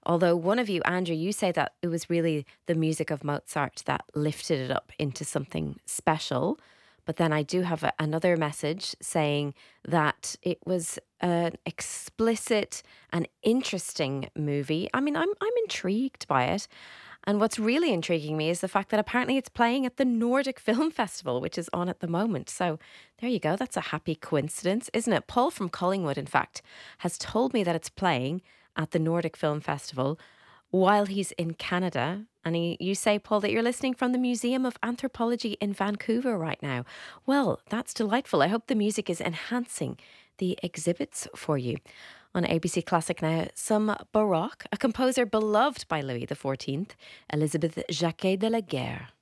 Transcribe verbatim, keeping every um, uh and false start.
Although one of you, Andrew, you say that it was really the music of Mozart that lifted it up into something special. But then I do have a, another message saying that it was an explicit and interesting movie. I mean, I'm I'm intrigued by it. And what's really intriguing me is the fact that apparently it's playing at the Nordic Film Festival, which is on at the moment. So there you go. That's a happy coincidence, isn't it? Paul from Collingwood, in fact, has told me that it's playing at the Nordic Film Festival while he's in Canada. And he, you say, Paul, that you're listening from the Museum of Anthropology in Vancouver right now. Well, that's delightful. I hope the music is enhancing the exhibits for you. On A B C Classic now, some Baroque, a composer beloved by Louis the fourteenth, Elizabeth Jacquet de la Guerre.